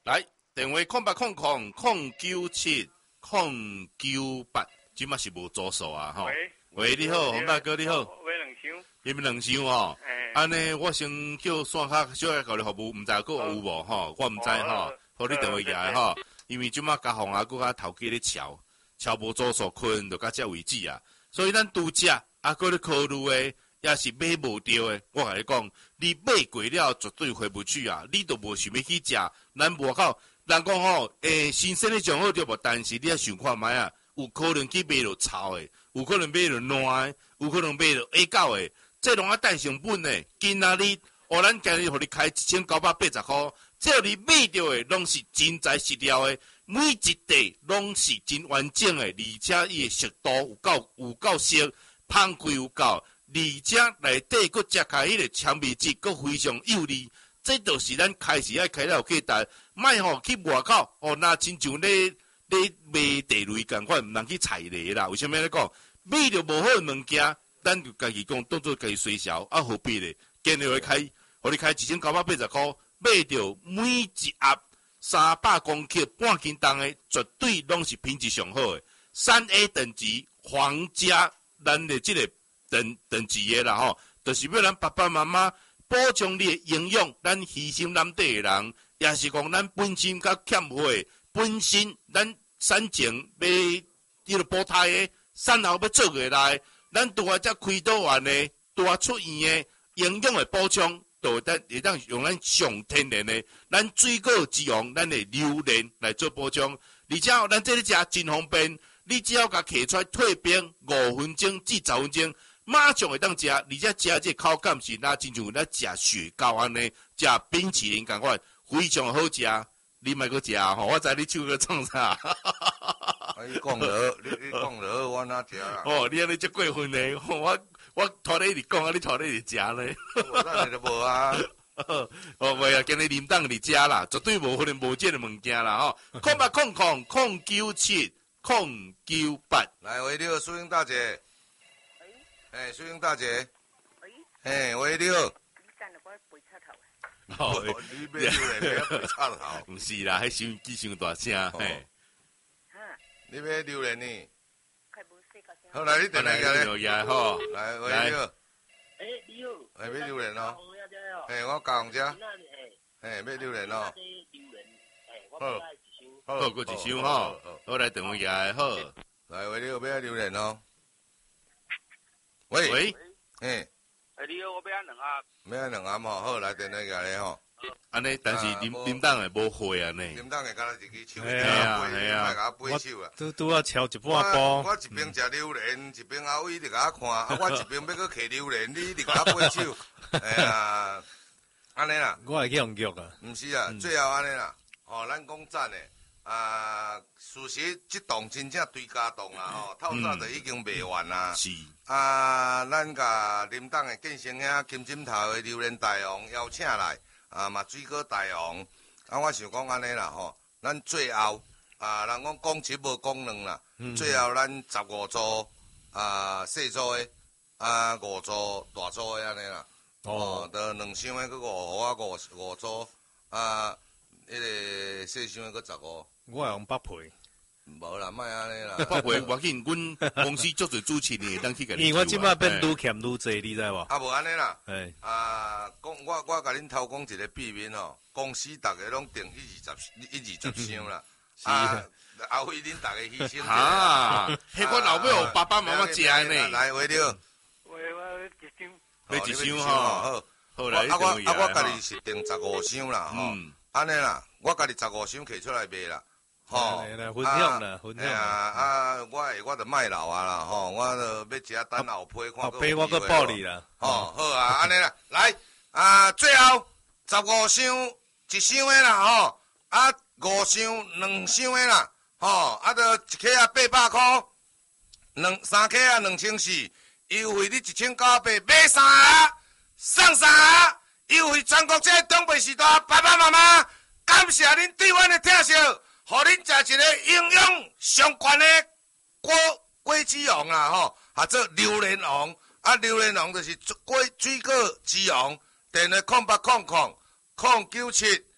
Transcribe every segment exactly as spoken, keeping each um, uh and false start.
来，电话空八空空空九七空九八，即嘛是无左手啊，吼。 喂， 喂，你好，洪大哥，你好。 喂，两箱。 你们两箱吼？安尼，我先叫线下小下交流服务，毋知还佫有无吼？我毋知吼，互你电话起来吼。因为即马甲红啊，佫甲头家咧桥，桥无左手困，就到遮为止啊。所以咱拄则啊，佫咧考虑诶。也是买无着诶，我甲你讲，你买过了绝对回不去啊！你都无想要去食，咱无靠。人讲吼，诶，新鲜诶上好着无，但是你也想看觅啊，有可能去买着臭诶，有可能买着烂诶，有可能买着下狗诶，这拢啊带成本诶。今仔日，哦，咱今日互你开一千九百八十箍，只要你买着诶，拢是真材实料诶，每一块拢是真完整诶，而且伊诶熟度有够有够熟，芳贵有够。而且内底佫食开迄个香味质，佫非常有利。这就是咱开始爱开了价值，莫吼去外口哦，那亲像咧咧卖地雷共款，毋通去踩雷啦。为什么咧讲？买着无好诶物件，咱就家己讲当做家己衰销，啊何必咧？今日会开，互你开一千九百八十箍，买着每一盒三百公克半斤重诶，绝对拢是品质上好诶。三 A 等级皇家咱的即、这个。等等级的啦吼，就是要咱爸爸妈妈补充你的营养，咱牺牲咱地的人，也是讲咱本身较欠血，本身咱产前要迄个保胎的，产后要做回来，咱拄啊才开刀完的，拄啊出院的营养的补充，就咱会当用咱上天然的，咱水果之王，咱的榴莲来做补充，而且咱这里食真方便，你只要甲摕出来退冰五分钟至十分钟。马上会当食，而且食这口感是那亲像咱食雪糕安尼，食冰淇淋共款，非常好食。你莫搁食吼，我知你手搁创啥。 你讲了，你你讲了，我哪食啦？ 哦，你安尼足过分嘞！我我拖你直讲啊，你拖你直食咧。 我当然就无啊。 哦，袂啊，今日临当伫食啦，绝对无可能无这个物件啦吼。空八空空空九七空九八， 来，喂，你好，淑英大姐。哎，淑英大姐。 喂。 哎，喂，你好。 你干了我背插头。 哦，你买榴莲买背插头？ 唔是啦，迄声机伤大声嘿。 哈。 你买榴莲呢？ 开无细个声。 好，来你电话过来。好， 来，喂，你好。 哎，你好。 哎，买榴莲咯。哎，我教红只。哎，买榴莲咯。 好。好，过一箱吼。好，来电话过好。 来，喂，你好，买榴莲咯。喂， 喂， 哎， 哎，你好，我要两盒， 要两盒吼，好，来电话过来吼。 安尼，但是林林当诶无会啊呢。 林当诶，敢若一支手， 系啊系啊， 甲我背手啊。 拄拄啊敲一半波。 我一边食榴莲，一边阿伟伫甲我看，啊，我一边要搁摕榴莲，你伫甲我背手，哎呀，安尼啦。 我会去用脚啊。 毋是啊，最后安尼啦，吼，咱讲赞诶。啊，事实即栋真正堆加栋啦吼，透早就已经卖完啦。 是。 啊，咱甲林党诶建成遐金针头诶榴莲大王邀请来，啊嘛水果大王，啊我想讲安尼啦吼，咱最后啊，人讲讲一无讲两啦，嗯、最后咱十五组啊细组诶，啊五组大组诶安尼啦，哦，得两箱诶，佮五我五五组啊，迄个细箱诶，佮十五。 我用八倍， 无啦，莫安尼啦。 八倍，我见阮公司足侪主持人，当去甲你。 因为我即摆变愈欠愈济，你知无？ 啊，无安尼啦。 哎。 啊，讲我我甲恁偷讲一个秘密吼，公司逐个拢订一二十一二十箱啦。啊，后尾恁逐个牺牲。 啊，迄我老尾爸爸妈妈食呢。 来，喂了。 喂，我一箱。 买一箱吼。 好。 好来， 啊我啊我家己是订十五箱啦吼。安尼啦，我家己十五箱摕出来卖啦。 吼，分享啦，分享啦。 啊，我诶，我着卖老啊啦，吼，我着要食等后批看。 后批我搁报你啦。 吼，好啊，安尼啦，来啊，最后十五箱一箱诶啦，吼，啊五箱两箱诶啦，吼，啊着一克啊八百箍，两三克啊两千四，优惠你一千九百八，买三盒送三盒，优惠全国这东北时代爸爸妈妈，感谢恁对阮诶疼惜。互恁食一个营养上悬的果果子王啦吼，或做榴莲王，啊榴莲王就是果水果之王，电话空八空空空九七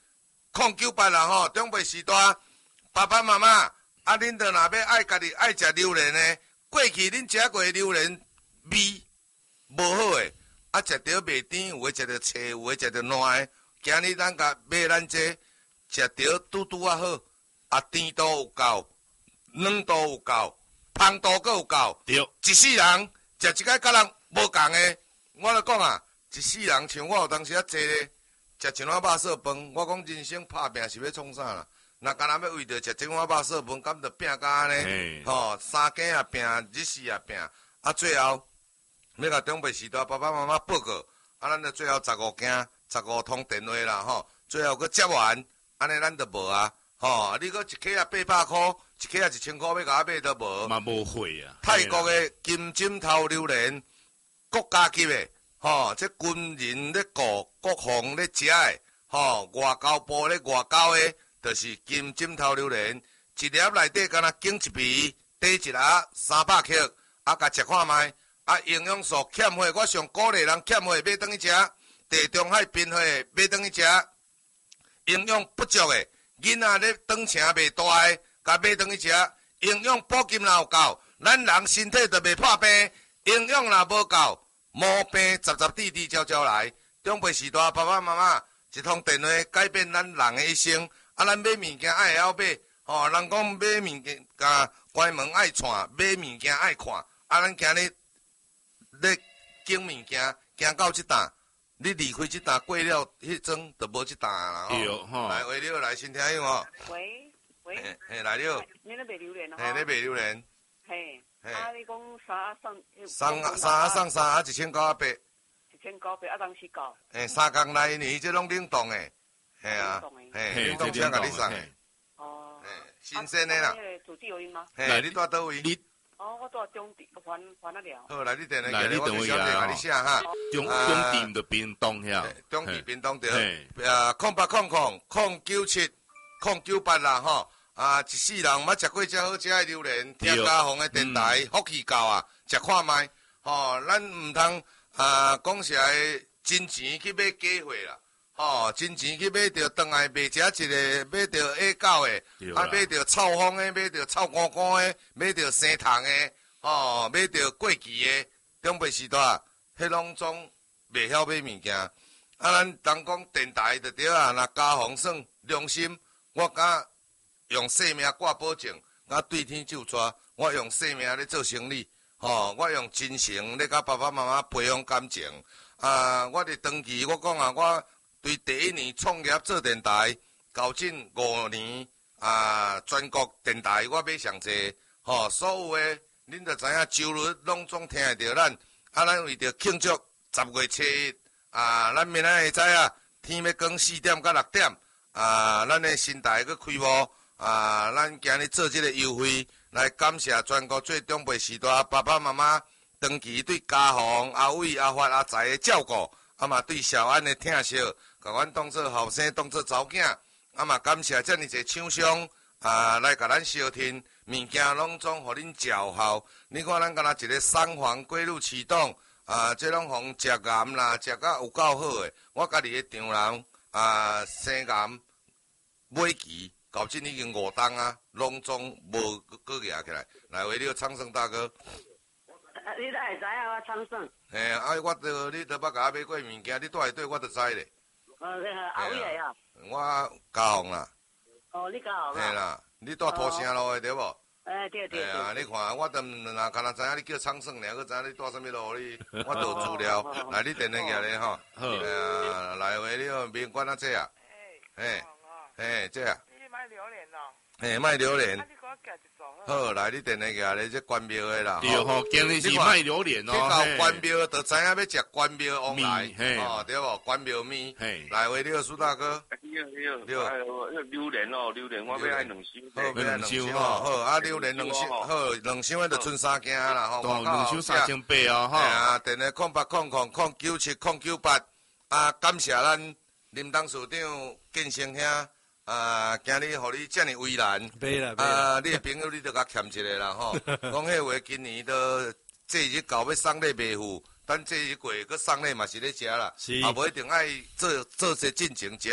零九八啦吼，长辈时代，爸爸妈妈啊，恁着若要爱家己爱食榴莲呢，过去恁食过榴莲味无好诶，啊食着袂甜，有诶食着脆，有诶食着烂诶。今日咱甲买咱这食着拄拄啊好，啊甜度有够，软度有够，芳度阁有够。 对， 一世人食一个甲人无共诶，我来讲啊，一世人像我有当时啊坐咧。食一碗肉色饭，我讲人生拍拼是要创啥啦？若干若要为着食这碗肉色饭，敢着拼甲安尼？吼，三更也拼，日时也拼，啊，最后要甲长辈时代爸爸妈妈报告，啊，咱着最后十五件、十五通电话啦，吼，最后佫接完，安尼咱着无啊，吼，你佫一克啊八百箍，一克啊一千箍要甲我买都无。 嘛无会啊。 泰国的金枕头榴莲，国家级的。吼、哦，这军人咧顾，国防咧食诶，吼、哦，外交部咧外交诶，就是金枕头榴莲，一粒内底敢若拣一皮，底一粒三百克，啊，甲食看卖，啊，营养素欠货，我上鼓励人欠货买转去食，地中海贫血买转去食，营养不足诶，囡仔咧长成袂大诶，甲买转去食，营养补给若有够，咱人身体就袂破病，营养若无够。毛病杂杂滴滴招招来，长辈时代爸爸妈妈一通电话改变咱人的一生。啊，咱买物件爱会晓买，吼、哦，人讲买物件甲关门爱串，买物件爱看。啊，咱今日咧拣物件，行到即搭，你离开即搭过了，迄阵就无即搭啦。 对吼。 来，话了来，先听有吼。 喂喂。 嘿，嘿来了。 你咧卖榴莲啊？ 嘿，你卖榴莲。 嘿。 嘿啊，你讲三送。 送三送三啊，一千九啊八。 一千九百啊，当时到。 诶，三工内呢，即拢冷冻诶，系啊，嘿，冷冻车甲你送诶。 哦。 嘿，新鲜诶啦。 主机有音吗？ 嘿，你住倒位？ 你。 哦，我住中地，还还得了。 好，来你电话来，你电话甲你写哈。 中中店的冰冻遐。 中地冰冻着。啊，空八空空空九七空九八啦吼。啊，一世人捌食过遮好食诶榴莲，听家红诶电台，福气够啊，食看卖。吼，咱毋通啊，讲实在真钱去买假货啦。吼，真钱去买着转来卖食一个，买着下狗诶，啊，买着臭风诶，买着臭干干诶，买着生虫诶，吼，买着过期诶，长辈时代，迄拢总袂晓买物件。啊，咱当讲电台就对啊，若家风算良心，我敢。用性命挂保证，我对天就抓，我用性命咧做生意，吼、哦，我用真诚咧甲爸爸妈妈培养感情。啊，我伫长期我讲啊，我对第一年创业做电台，到近五年啊，全国电台我买上济，吼、哦，所有诶，恁着知影，周日拢总听会着咱，啊，咱为着庆祝十月初一，啊，咱明仔会知啊，天要光四點到六點，啊，咱诶新台去開幕。啊，咱今日做这个优惠，来感谢全国最长辈时代爸爸妈妈长期对家访、阿伟、阿发、阿财的照顾，啊嘛对小安的疼惜，甲阮当做后生、当做查某囝，啊嘛感谢遮尔济厂商啊来甲咱消停，物件拢总互恁照效。你看咱敢若一个三环过路启动，啊，这拢互食癌啦，食甲有够好诶。我家己的丈人啊，生癌尾期。到今已经五档啊，拢总无搁举起来。来，为了昌盛大哥， 你哪会知影我昌盛？ 嘿，啊，我着你着捌甲我买过物件，你住内底我着知咧。 哦，你阿伟来啊？ 我家红啦。 哦，你家红啊？嘿啦，你住土城路的对无？ 哎，对对。 嘿啊，你看，我着若敢若知影你叫昌盛，尔，搁知影你住啥物路哩？我着有资料。来，你电话举咧吼。好。哎呀，来回你面管啊这啊。嘿。嘿，这啊。 卖榴莲咯， 嘿，卖榴莲。 啊，你给我夹一组好，来，你电话举咧，这关庙的啦。 对吼，今日是卖榴莲哦。 你到关庙，就知影要食关庙往来， 嘿， 哦，对无？关庙面。 嘿， 来，喂，你好，苏大哥。 你好，你好。你好。哎呦，那榴莲哦，榴莲我要爱两箱。 好，要两箱哦。好，啊，榴莲两箱，好，两箱的就剩三件啦，吼。 哦，两箱三千八哦，哈。 哎呀，电话空八空空空九七空九八。啊，感谢咱林董事长建成兄。啊，今日互你遮尔为难，啊，你的朋友你着甲欠一个啦吼。讲迄话，今年都这日到要送礼袂赴，等这日过，佮送礼嘛是咧食啦，也无一定爱做做些进前食，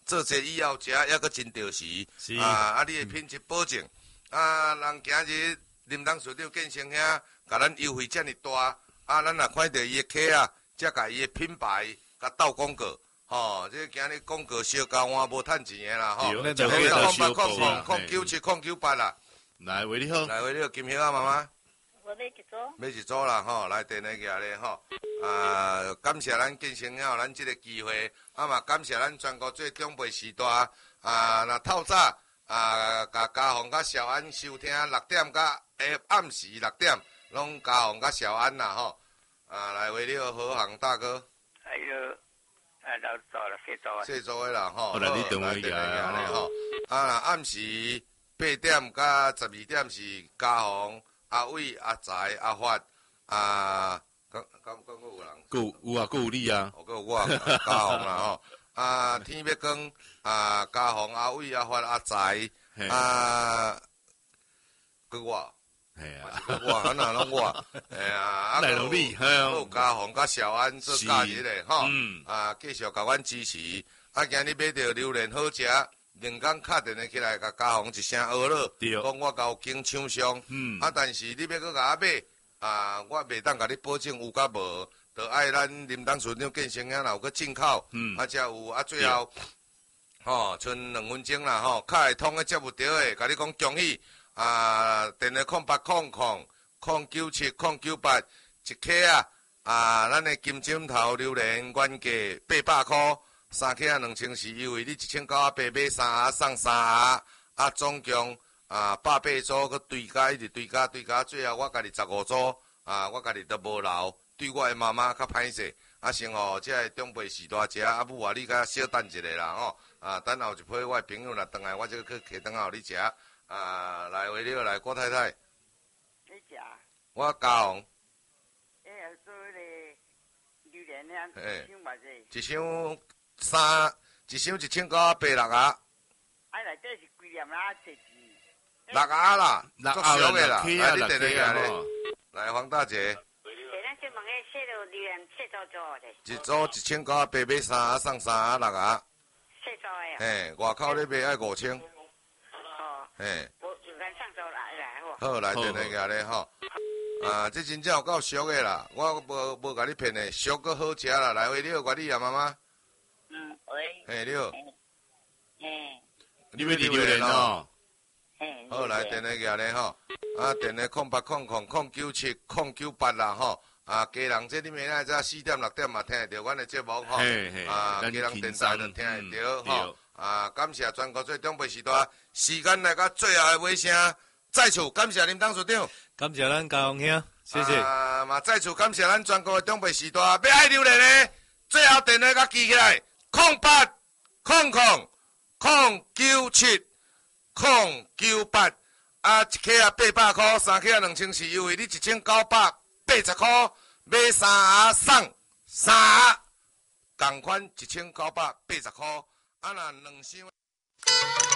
做这以后食抑阁真着时， 是啊啊，你的品质保证。啊，人今日林董事长建成兄，甲咱优惠遮尔大，啊，咱也看到伊的客啊，才甲伊的品牌甲斗广告，吼，这今日广告小交换无趁钱的啦，吼， 对就就空八小报空啦空空九七空九八啦， 来，喂，你好， 来，喂，你好，金兄啊，妈妈。 我买一组。 买一组啦吼，来电话举咧吼，啊，感谢咱建成有咱即个机会，啊嘛感谢咱全国最长辈时代，啊，若透早啊，甲嘉宏甲小安收听六点甲下暗时六点，拢嘉宏甲小安啦吼，啊，来为了何行大哥， 哎呦，啊，老早了，谢早啊。 谢座的啦吼， 好来你电话来电话举咧举咧吼，啊，若暗时八點甲十二點是嘉宏。阿偉、阿財、阿發，啊，咁咁咁個有人， 夠有啊，夠有你啊， 哦，個我嘉宏啦吼，啊，天要光，啊，嘉宏、阿偉、阿發、阿財，啊，個我， 係啊， 個我，安那攏我，哎呀，啊， 來努力，係啊， 有嘉宏甲小安做假日咧，吼， 嗯， 啊，繼續甲阮支持，啊，今日買到榴蓮好食。連工敲電話起來，甲嘉宏一聲呵咯，講我交經廠商， 嗯， 啊，但是你要閣甲我買，啊，我袂當甲你保證有甲無，就愛咱林董事長建成啊，有閣進口， 嗯， 啊，才有，啊，最後，吼，剩兩分鐘啦，吼，卡會通誒接不到誒，甲你講恭喜，啊，電話空八空空空九七空九八，一克啊，啊，咱誒金針頭榴蓮原價八百塊。三克啊，兩千是優惠，你一千九啊八買三盒送三盒，啊總共啊百八組，佮對加一直對加對加，最後我家己十五組，啊我家己都無留，對我的媽媽較歹勢，啊先吼，即個長輩時代食，啊母話你較小等一下啦吼，啊等後一批我的朋友若轉來，我就去客轉後你食，啊來為了來郭太太， 你食？ 我嘉宏， 哎呀，做迄個榴蓮呢，一箱偌濟？ 一箱。三一箱一千九啊八六啊， 啊內底是幾粒啦？設置六啊啦， 六足俗的啦， 啊， 來你電話咧， 來黃大姐， 誒，咱先問個細路榴蓮細組組的， 一組一千九啊八買三盒送三盒六啊， 細組的啊， 嘿，外口你買愛五千， 哦， 嘿， 我有間上組來來好， 好來電話個咧吼，啊，這真正有夠俗的啦，我無無甲你騙的，俗個好食啦，來回你我你啊媽媽。 嗯，喂， 嘿，你好， 嘿， 你要榴蓮哦， 嘿， 好來電話個咧吼，啊電話空八空空空九七空九八啦吼，啊家人這你明仔早四點六點嘛聽得到阮的節目吼，啊家人電台就聽得到吼，啊感謝全國最長輩時代，時間來到最後的尾聲，再次感謝林董事長， 感謝咱嘉宏兄，謝謝。 啊嘛再次感謝咱全國的長輩時代，要愛榴蓮的，最後電話甲記起來。空八空空空九七空九八，啊一克啊八百塊，三克啊兩千是優惠，你一千九百八十塊買三盒送三盒，同款一千九百八十塊，啊若兩箱。